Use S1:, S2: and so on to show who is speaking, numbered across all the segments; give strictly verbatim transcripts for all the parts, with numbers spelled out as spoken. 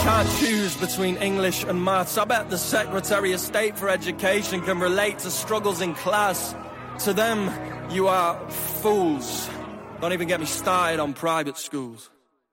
S1: can't choose between English and maths. I bet the Secretary of State for Education can relate to struggles in class. To them, you are fools. Don't even get me started on private schools.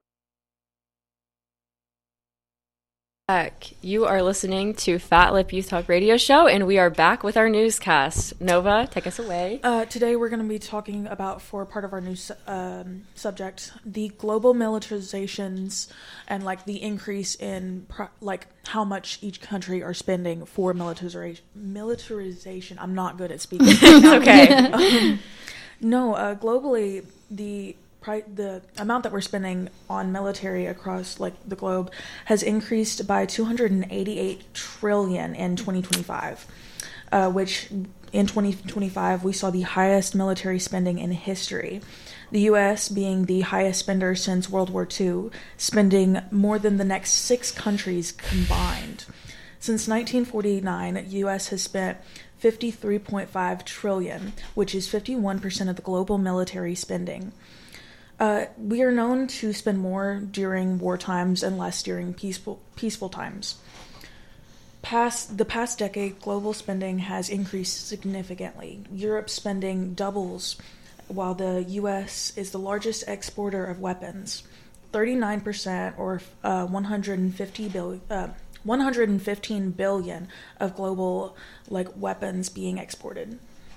S2: Back. You are listening to Fat Lip Youth Talk Radio Show, and we are back with our newscast. Nova, take us away.
S3: Uh, today we're going to be talking about, for part of our news um, subject, the global militarizations and like the increase in pro- like how much each country are spending for militarization. Militarization. I'm not good at speaking.
S2: Okay.
S3: um, no, uh, globally the. The amount that we're spending on military across like the globe has increased by two hundred eighty-eight trillion in twenty twenty-five, uh, which in twenty twenty-five we saw the highest military spending in history. The U S being the highest spender since World War Two, spending more than the next six countries combined. Since nineteen forty-nine, the U S has spent fifty-three point five trillion, which is fifty-one percent of the global military spending. Uh, we are known to spend more during war times and less during peaceful peaceful times. Past the past decade, global spending has increased significantly. Europe's spending doubles, while the U S is the largest exporter of weapons. thirty-nine percent, or uh, one hundred fifty billion, uh, one hundred fifteen billion of global like weapons being exported.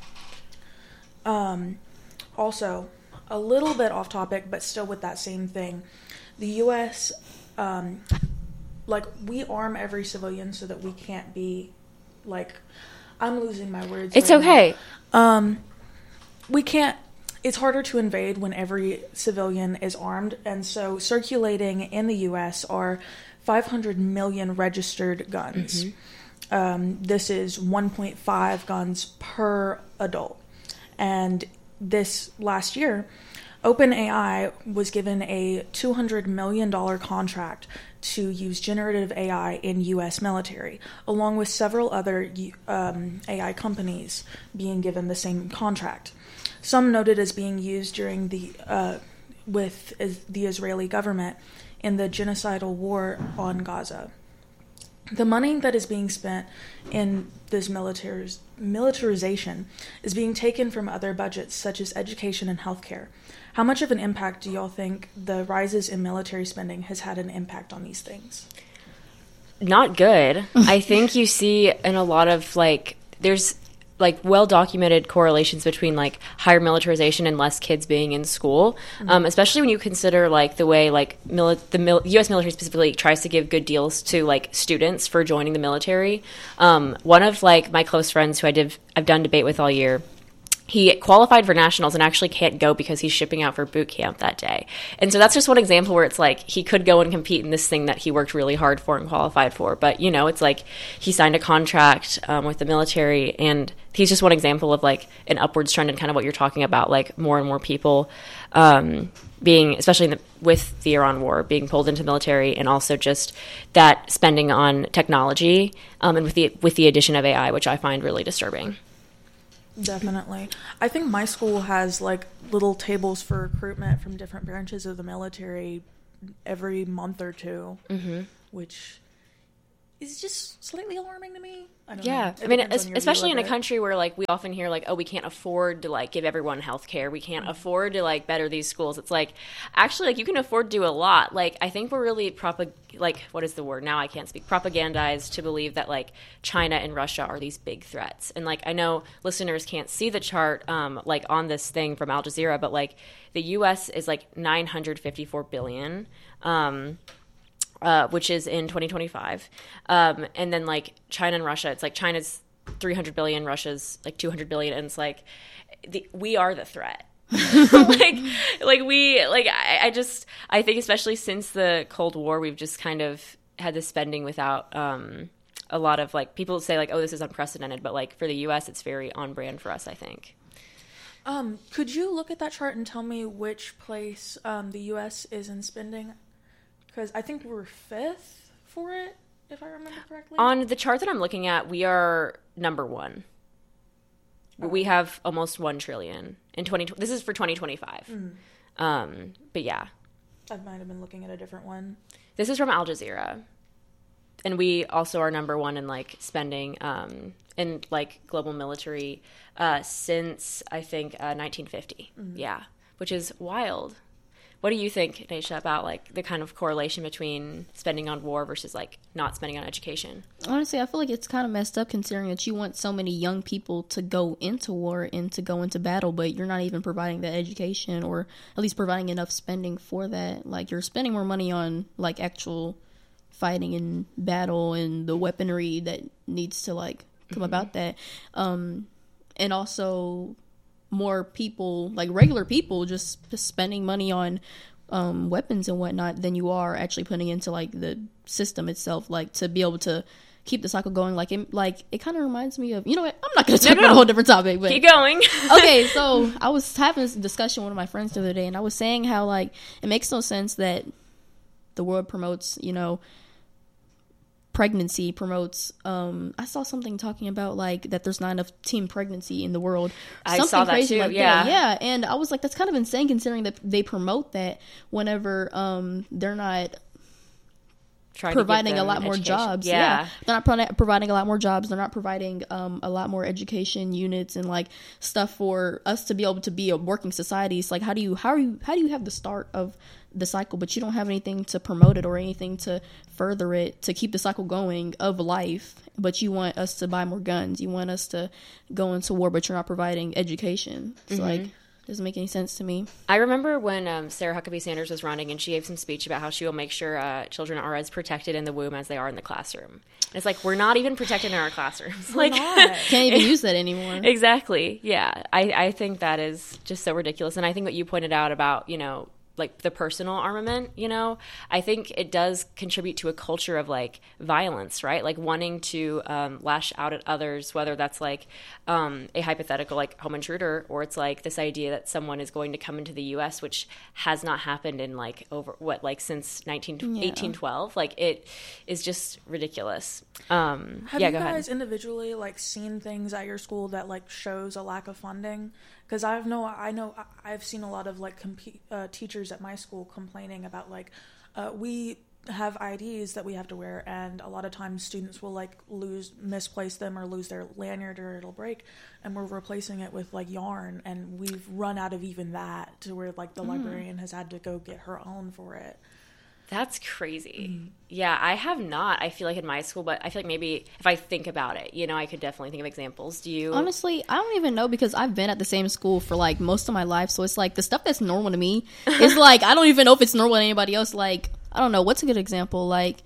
S3: Um, also. A little bit off topic, but still with that same thing. The U S, um, like, we arm every civilian so that we can't be, like, I'm losing my words.
S2: It's
S3: right
S2: okay.
S3: now. Um, we can't, it's harder to invade when every civilian is armed, and so circulating in the U S are five hundred million registered guns. Mm-hmm. Um, this is one point five guns per adult. And this last year, OpenAI was given a two hundred million dollars contract to use generative A I in U S military, along with several other um, A I companies being given the same contract. Some noted as being used during the uh, with is the Israeli government in the genocidal war on Gaza. The money that is being spent in this militariz- militarization is being taken from other budgets such as education and healthcare. How much of an impact do y'all think the rises in military spending has had an impact on these things?
S2: Not good. I think you see in a lot of like, there's like well-documented correlations between like higher militarization and less kids being in school, mm-hmm. um, especially when you consider like the way like mili- the mil- U S military specifically tries to give good deals to like students for joining the military. Um, one of like my close friends who I did I've done debate with all year, he qualified for nationals and actually can't go because he's shipping out for boot camp that day. And so that's just one example where it's like he could go and compete in this thing that he worked really hard for and qualified for. But, you know, it's like he signed a contract um, with the military, and he's just one example of like an upwards trend and kind of what you're talking about, like more and more people um, being, especially in the, with the Iran war, being pulled into the military, and also just that spending on technology um, and with the with the addition of A I, which I find really disturbing.
S3: Definitely. I think my school has like little tables for recruitment from different branches of the military every month or two, mm-hmm. which is just slightly alarming to me. I don't
S2: yeah.
S3: know.
S2: I mean, es- especially in a country where like we often hear like, oh, we can't afford to like give everyone health care. We can't mm-hmm. afford to like better these schools. It's like, actually, like you can afford to do a lot. Like, I think we're really propag- like, what is the word? Now I can't speak. Propagandized to believe that like China and Russia are these big threats. And like, I know listeners can't see the chart um, like on this thing from Al Jazeera, but like the U S is like nine hundred fifty-four billion. Um, Uh, which is in twenty twenty-five. Um, and then, like, China and Russia, it's like China's three hundred billion, Russia's, like, two hundred billion, and it's like, the, we are the threat. like, like, we, like, I, I just, I think especially since the Cold War, we've just kind of had this spending without um, a lot of, like, people say, like, oh, this is unprecedented, but, like, for the U S, it's very on brand for us, I think.
S3: Um, could you look at that chart and tell me which place um, the U S is in spending? Because I think we're fifth for it, if I remember correctly.
S2: On the chart that I'm looking at, we are number one. Oh. We have almost one trillion in twenty. This is for twenty twenty-five. Mm. Um, but yeah,
S3: I might have been looking at a different one.
S2: This is from Al Jazeera. and we also are number one in like spending um, in like global military uh, since I think uh, nineteen fifty. Mm-hmm. Yeah, which is wild. What do you think, Naisha, about like the kind of correlation between spending on war versus like not spending on education?
S4: Honestly, I feel like it's kind of messed up considering that you want so many young people to go into war and to go into battle, but you're not even providing that education or at least providing enough spending for that. Like you're spending more money on like actual fighting and battle and the weaponry that needs to like come mm-hmm. about that. Um, and also more people, like regular people, just, just spending money on um, weapons and whatnot than you are actually putting into like the system itself, like to be able to keep the cycle going. Like it, like it kind of reminds me of, you know what? I'm not going to talk no, no. about a whole different topic, but
S2: keep going.
S4: Okay, so I was having this discussion with one of my friends the other day, and I was saying how like it makes no sense that the world promotes, you know, pregnancy promotes um I saw something talking about like that there's not enough teen pregnancy in the world.
S2: I
S4: something
S2: saw that
S4: crazy
S2: too.
S4: Like
S2: yeah
S4: that. Yeah, and I was like, that's kind of insane considering that they promote that whenever um they're not Trying providing a lot more
S2: education.
S4: jobs.
S2: Yeah.
S4: yeah. They're not pro- providing a lot more jobs. They're not providing um, a lot more education units and like stuff for us to be able to be a working society. It's like, how do you, how are you, how do you have the start of the cycle, but you don't have anything to promote it or anything to further it, to keep the cycle going of life, but you want us to buy more guns. You want us to go into war, but you're not providing education. It's mm-hmm. like, doesn't make any sense to me.
S2: I remember when um, Sarah Huckabee Sanders was running and she gave some speech about how she will make sure uh, children are as protected in the womb as they are in the classroom. And it's like, we're not even protected in our classrooms.
S4: We're
S2: like,
S4: not. Can't even use that anymore.
S2: Exactly. Yeah. I, I think that is just so ridiculous. And I think what you pointed out about, you know, like the personal armament, you know, I think it does contribute to a culture of like violence, right? Like wanting to um, lash out at others, whether that's like um, a hypothetical like home intruder, or it's like this idea that someone is going to come into the U S, which has not happened in like over what, like since nineteen, yeah. eighteen twelve. Like it is just ridiculous. Um,
S3: Have
S2: yeah,
S3: you
S2: go
S3: guys
S2: ahead.
S3: individually like seen things at your school that like shows a lack of funding? Because I've know I know I've seen a lot of like comp- uh, teachers at my school complaining about like uh, we have I Ds that we have to wear, and a lot of times students will like lose misplace them or lose their lanyard or it'll break, and we're replacing it with like yarn, and we've run out of even that to where like the mm. librarian has had to go get her own for it.
S2: That's crazy. Mm. Yeah, I have not, I feel like in my school, but I feel like maybe if I think about it, you know, I could definitely think of examples. Do you?
S4: Honestly, I don't even know, because I've been at the same school for like most of my life. So it's like the stuff that's normal to me is like, I don't even know if it's normal to anybody else. Like, I don't know. What's a good example? Like,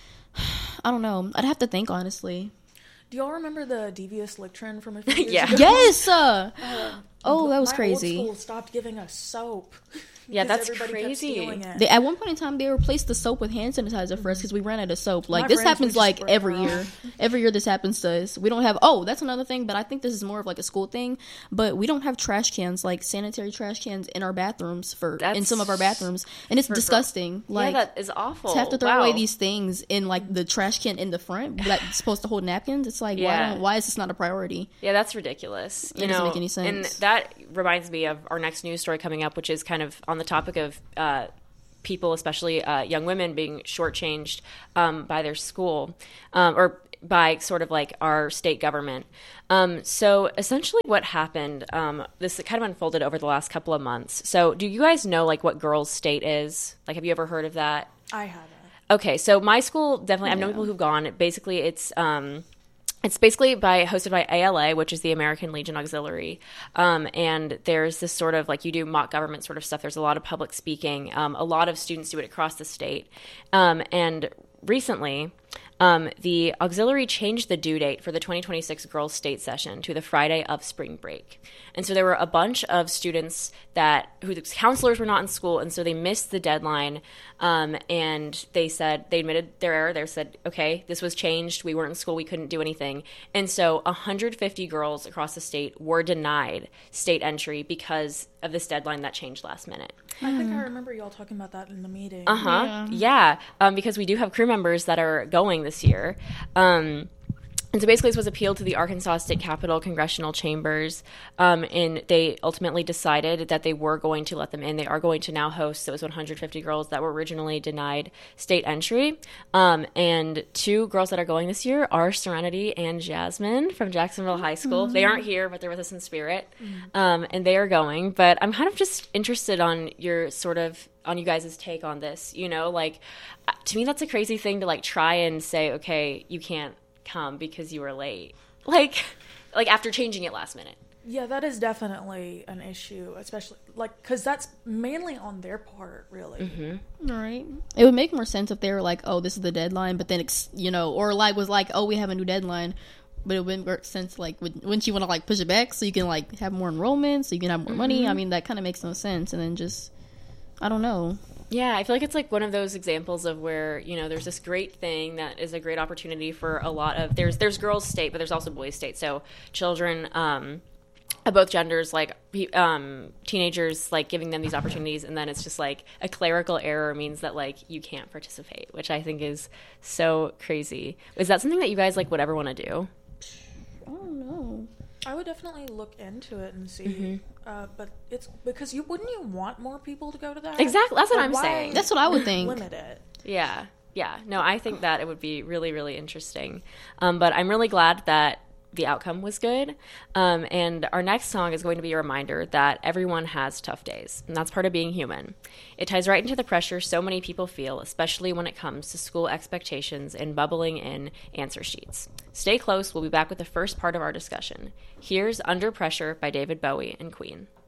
S4: I don't know. I'd have to think, honestly.
S3: Do y'all remember the devious lectern from a few years
S2: yeah.
S3: ago?
S4: Yes! Uh, uh, oh, that was
S3: my
S4: crazy.
S3: Old school stopped giving us soap.
S2: Yeah, that's crazy.
S4: They, at one point in time, they replaced the soap with hand sanitizer for us because we ran out of soap. Like,
S3: My
S4: this
S3: friends
S4: happens,
S3: would
S4: like,
S3: just
S4: every
S3: break
S4: year.
S3: off.
S4: Every year this happens to us. We don't have... Oh, that's another thing, but I think this is more of, like, a school thing. But we don't have trash cans, like, sanitary trash cans in our bathrooms for...
S2: That's
S4: in some of our bathrooms. And it's
S2: for-
S4: disgusting. Like,
S2: yeah, that is awful.
S4: to have to throw
S2: Wow.
S4: away these things in, like, the trash can in the front that's supposed to hold napkins. It's like,
S2: Yeah.
S4: why don't, why is this not a priority?
S2: Yeah, that's ridiculous. You
S4: It
S2: know,
S4: doesn't make any sense.
S2: And that reminds me of our next news story coming up, which is kind of on the topic of uh, people, especially uh, young women, being shortchanged um, by their school um, or by sort of like our state government. Um, so essentially what happened, um, this kind of unfolded over the last couple of months. So do you guys know like what Girls State is? Like, have you ever heard of that?
S3: I haven't.
S2: Okay, so my school definitely, I've known
S4: Yeah.
S2: people who've gone. Basically, it's um, it's basically by hosted by A L A, which is the American Legion Auxiliary, um, and there's this sort of like you do mock government sort of stuff. There's a lot of public speaking. Um, a lot of students do it across the state, um, and recently. Um, the auxiliary changed the due date for the twenty twenty-six Girls State session to the Friday of spring break. And so there were a bunch of students that whose counselors were not in school, and so they missed the deadline. Um, and they said, they admitted their error. They said, okay, this was changed. We weren't in school. We couldn't do anything. And so one hundred fifty girls across the state were denied state entry because of this deadline that changed last minute.
S3: I think I remember y'all talking about that in the meeting.
S2: Uh-huh. Yeah, yeah um, because we do have crew members that are going this year. Um, And so basically this was appealed to the Arkansas State Capitol Congressional Chambers, um, and they ultimately decided that they were going to let them in. They are going to now host those one hundred fifty girls that were originally denied state entry. Um, and two girls that are going this year are Serenity and Jasmine from Jacksonville High School. Mm-hmm. They aren't here, but they're with us in spirit, mm-hmm. um, and they are going. But I'm kind of just interested on your sort of on you guys' take on this. You know, like to me that's a crazy thing to like try and say, okay, you can't come because you were late, like like after changing it last minute.
S3: Yeah, that is definitely an issue, especially like because that's mainly on their part, really.
S4: Mm-hmm. Right. It would make more sense if they were like, oh, this is the deadline, but then it's, you know, or like was like, oh, we have a new deadline, but it wouldn't make sense. Like, would, wouldn't you want to like push it back so you can like have more enrollment, so you can have more mm-hmm. money? I mean, that kind of makes no sense. And then just, I don't know.
S2: Yeah, I feel like it's like one of those examples of where, you know, there's this great thing that is a great opportunity for a lot of, there's there's girls' state, but there's also boys' state. So children um, of both genders, like um, teenagers, like giving them these opportunities, and then it's just like a clerical error means that like you can't participate, which I think is so crazy. Is that something that you guys like would ever want to do?
S4: I don't know.
S3: I would definitely look into it and see, mm-hmm. uh, but it's because you wouldn't you want more people to go to that?
S2: Exactly, that's what
S3: like,
S2: I'm
S3: why
S2: saying.
S4: That's what I would think.
S3: Limit it.
S2: Yeah, yeah. No, I think that it would be really, really interesting. Um, but I'm really glad that the outcome was good. Um, and our next song is going to be a reminder that everyone has tough days, and that's part of being human. It ties right into the pressure so many people feel, especially when it comes to school expectations and bubbling in answer sheets. Stay close. We'll be back with the first part of our discussion. Here's Under Pressure by David Bowie and Queen.